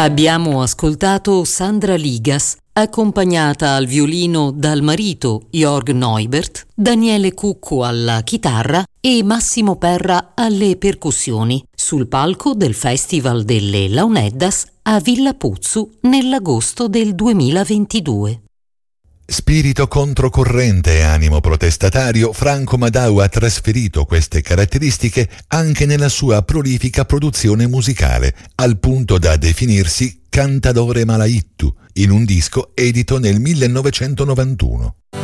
Abbiamo ascoltato Sandra Ligas, accompagnata al violino dal marito Jörg Neubert, Daniele Cucco alla chitarra e Massimo Perra alle percussioni, sul palco del Festival delle Launeddas a Villa Puzzu nell'agosto del 2022. Spirito controcorrente e animo protestatario, Franco Madau ha trasferito queste caratteristiche anche nella sua prolifica produzione musicale, al punto da definirsi cantadore malaittu, in un disco edito nel 1991.